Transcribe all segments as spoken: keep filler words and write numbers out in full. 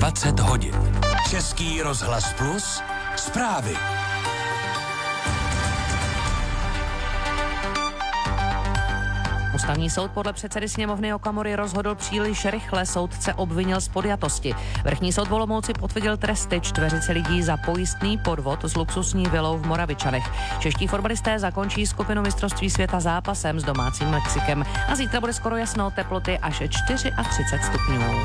dvacet hodin. Český rozhlas Plus, zprávy. Ústavní soud podle předsedy sněmovny Okamury rozhodl příliš rychle, soudce obvinil z podjatosti. Vrchní soud v Olomouci potvrdil tresty čtveřice lidí za pojistný podvod s luxusní vilou v Moravičanech. Čeští fotbalisté zakončí skupinu mistrovství světa zápasem s domácím Mexikem a zítra bude skoro jasno, teploty až třicet čtyři stupňů.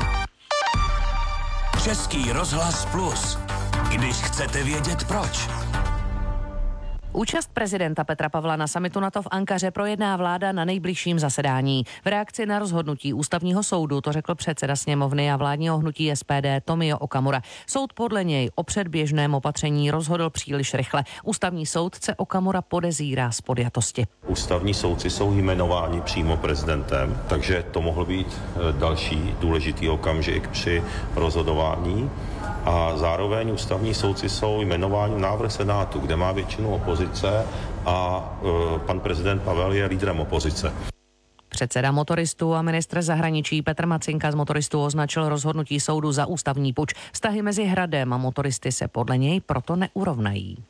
Český rozhlas Plus. Když chcete vědět proč. Účast prezidenta Petra Pavla na summitu NATO v Ankaře projedná vláda na nejbližším zasedání. V reakci na rozhodnutí ústavního soudu to řekl předseda sněmovny a vládního hnutí S P D Tomio Okamura. Soud podle něj o předběžném opatření rozhodl příliš rychle. Ústavní soudce Okamura podezírá z podjatosti. Ústavní soudci jsou jmenováni přímo prezidentem, takže to mohl být další důležitý okamžik při rozhodování. A zároveň ústavní soudci jsou jmenováni v návrh Senátu, kde má většinu opozice a e, pan prezident Pavel je lídrem opozice. Předseda motoristů a ministr zahraničí Petr Macinka z motoristů označil rozhodnutí soudu za ústavní puč. Vztahy mezi Hradem a motoristy se podle něj proto neurovnají.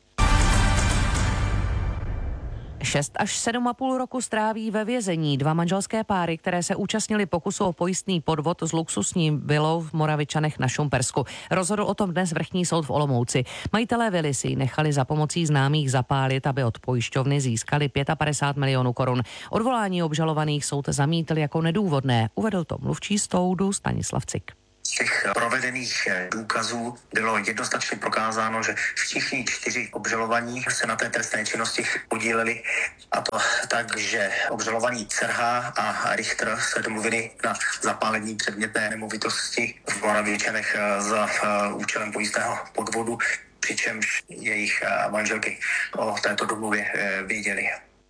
Šest až sedm a půl roku stráví ve vězení dva manželské páry, které se účastnili pokusu o pojistný podvod s luxusní vilou v Moravičanech na Šumpersku. Rozhodl o tom dnes vrchní soud v Olomouci. Majitelé vily si nechali za pomocí známých zapálit, aby od pojišťovny získali padesát pět milionů korun. Odvolání obžalovaných soud zamítl jako nedůvodné. Uvedl to mluvčí soudu Stanislav Cik. Z těch provedených důkazů bylo jednoznačně prokázáno, že všichni čtyři obžalovaní se na té trestné činnosti podíleli, a to tak, že obžalovaní Cerha a Richter se domluvili na zapálení předmětné nemovitosti v Moravičanech za účelem pojistného podvodu, přičemž jejich manželky o této domluvě věděli.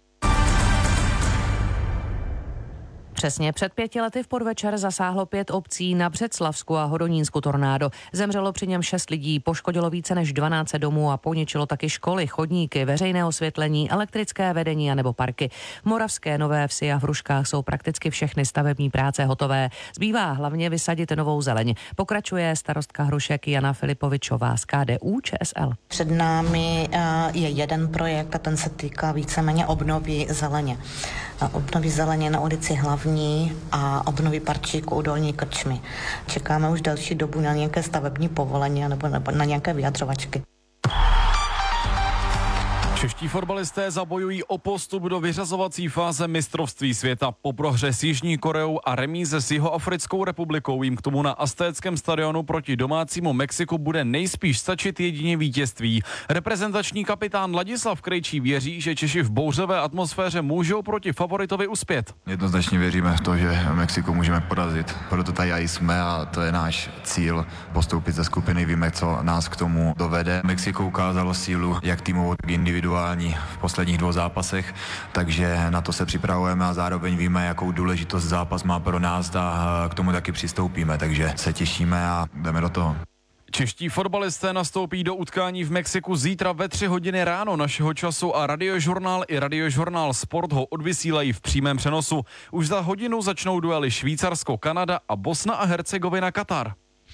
Přesně před pěti lety v podvečer zasáhlo pět obcí na Břeclavsku a Hodonínsku tornádo. Zemřelo při něm šest lidí, poškodilo více než dvanáct domů a poničilo taky školy, chodníky, veřejné osvětlení, elektrické vedení a nebo parky. V Moravské Nové Vsi a v Hruškách jsou prakticky všechny stavební práce hotové. Zbývá hlavně vysadit novou zeleň. Pokračuje starostka Hrušek Jana Filipovičová z K D U Č S L. Před námi je jeden projekt a ten se týká víceméně obnovy zeleně. Obnovy zeleně na ulici Hlavní a obnovy parčíku u Dolní Krčmy. Čekáme už delší dobu na nějaké stavební povolení nebo, nebo na nějaké vyjadřovačky. Čeští fotbalisté zabojují o postup do vyřazovací fáze mistrovství světa. Po prohře s Jižní Koreou a remíze s Jihoafrickou republikou jim k tomu na Aztéckém stadionu proti domácímu Mexiku bude nejspíš stačit jedině vítězství. Reprezentační kapitán Ladislav Krejčí věří, že Češi v bouřlivé atmosféře můžou proti favoritovi uspět. Jednoznačně věříme v to, že Mexiko můžeme porazit. Proto tady jsme a to je náš cíl postoupit ze skupiny. Víme, co nás k tomu dovede. Mexiko ukázalo sílu jak týmovou, tak individuální v posledních dvou zápasech, takže na to se připravujeme a zároveň víme, jakou důležitost zápas má pro nás a k tomu taky přistoupíme, takže se těšíme a jdeme do toho. Čeští fotbalisté nastoupí do utkání v Mexiku zítra ve tři hodiny ráno našeho času a Radiožurnál i Radiožurnál Sport ho odvysílají v přímém přenosu. Už za hodinu začnou duely Švýcarsko, Kanada a Bosna a Hercegovina, Katar.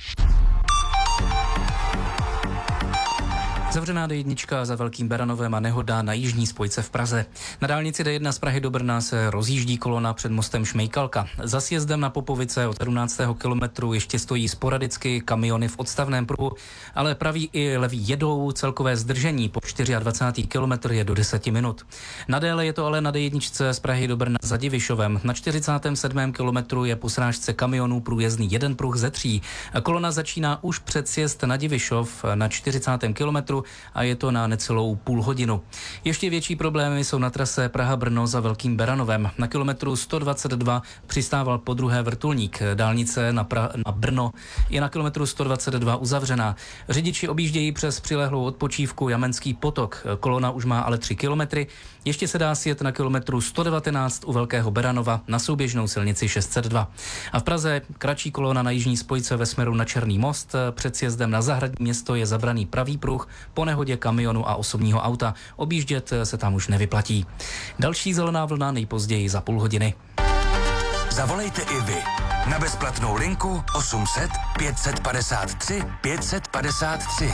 Zavřená D jedna za Velkým Beranovem a nehoda na jižní spojce v Praze. Na dálnici D jedna z Prahy do Brna se rozjíždí kolona před mostem Šmejkalka. Za sjezdem na Popovice od sedmnáctého kilometru ještě stojí sporadicky kamiony v odstavném pruhu, ale pravý i levý jedou, celkové zdržení po dvacátém čtvrtém kilometru je do deseti minut. Nadéle je to ale na D jedna z Prahy do Brna za Divišovem. Na čtyřicátém sedmém kilometru je po srážce kamionů průjezdný jeden pruh ze tří. Kolona začíná už před sjezd na Divišov na čtyřicátém kilometru a je to na necelou půl hodinu. Ještě větší problémy jsou na trase Praha-Brno za Velkým Beranovem. Na kilometru sto dvacet dva přistával podruhé vrtulník. Dálnice na, pra- na Brno je na kilometru sto dvacet dva uzavřená. Řidiči objíždějí přes přilehlou odpočívku Jamenský potok. Kolona už má ale tři kilometry. Ještě se dá sjet na kilometru sto devatenáct u Velkého Beranova na souběžnou silnici šest set dva. A v Praze kratší kolona na jižní spojce ve směru na Černý most. Před sjezdem na Zahradní město je zabraný pravý pruh po nehodě kamionu a osobního auta. Objíždět se tam už nevyplatí. Další zelená vlna nejpozději za půl hodiny. Zavolejte i vy na bezplatnou linku osm set pět set padesát tři pět set padesát tři.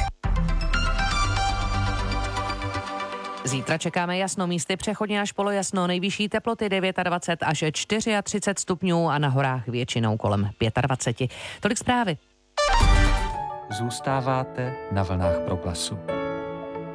Zítra čekáme jasno, místy přechodně až polojasno, nejvyšší teploty dvacet devět až třicet čtyři stupňů a na horách většinou kolem dvacet pět. Tolik zprávy. Zůstáváte na vlnách Proglasu.